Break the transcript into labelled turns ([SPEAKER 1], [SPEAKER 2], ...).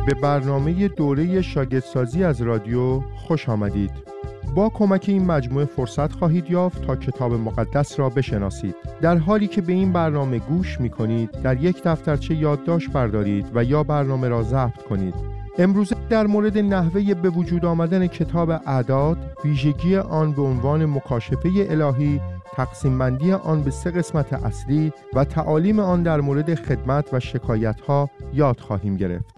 [SPEAKER 1] به برنامه دوره شاگردسازی از رادیو خوش آمدید. با کمک این مجموعه فرصت خواهید یافت تا کتاب مقدس را بشناسید. در حالی که به این برنامه گوش می کنید، در یک دفترچه یادداشت بردارید و یا برنامه را ضبط کنید. امروز در مورد نحوه به وجود آمدن کتاب اعداد، ویژگی آن به عنوان مکاشفه الهی، تقسیم بندی آن به 3 قسمت اصلی و تعالیم آن در مورد خدمت و شکایت‌ها یاد خواهیم گرفت.